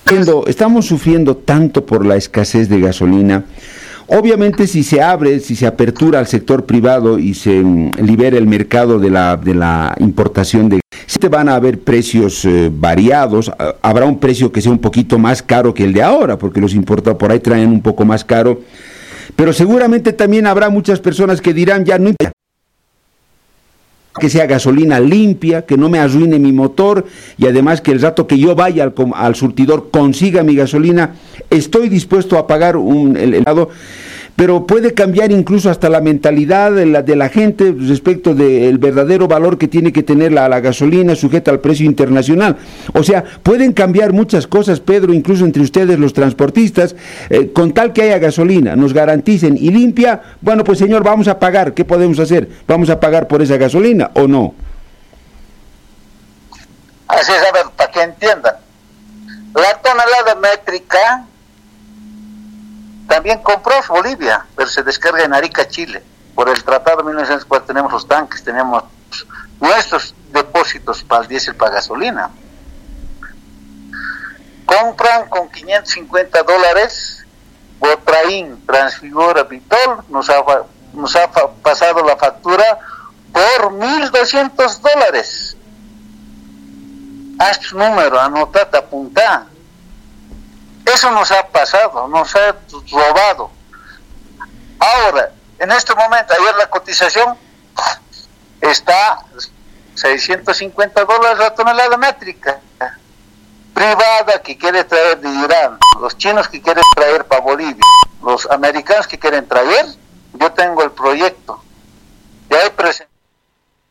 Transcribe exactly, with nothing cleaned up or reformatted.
Estamos sufriendo tanto por la escasez de gasolina. Obviamente, si se abre, si se apertura al sector privado y se um, libera el mercado de la, de la importación de sí te van a haber precios eh, variados, habrá un precio que sea un poquito más caro que el de ahora, porque los importados por ahí traen un poco más caro, pero seguramente también habrá muchas personas que dirán, ya no importa, que sea gasolina limpia, que no me arruine mi motor, y además que el rato que yo vaya al, al surtidor consiga mi gasolina, estoy dispuesto a pagar un helado. Pero puede cambiar incluso hasta la mentalidad de la, de la gente respecto del verdadero valor que tiene que tener la, la gasolina sujeta al precio internacional. O sea, pueden cambiar muchas cosas, Pedro, incluso entre ustedes los transportistas, eh, con tal que haya gasolina, nos garanticen y limpia, bueno, pues señor, vamos a pagar, ¿qué podemos hacer? ¿Vamos a pagar por esa gasolina o no? Así es, a ver, para que entiendan, la tonelada métrica también compró Bolivia, pero se descarga en Arica, Chile. Por el Tratado de mil novecientos cuatro tenemos los tanques, tenemos nuestros depósitos para el diésel, para gasolina. Compran con quinientos cincuenta dólares, Botraín, Transfigura, Vitol, nos ha, nos ha pasado la factura por mil doscientos dólares. Haz tu número, anotate, apuntá. Eso nos ha pasado, nos ha robado. Ahora, en este momento, ayer la cotización está seiscientos cincuenta dólares la tonelada métrica. Privada que quiere traer de Irán, los chinos que quieren traer para Bolivia, los americanos que quieren traer, yo tengo el proyecto. Ya hay presente.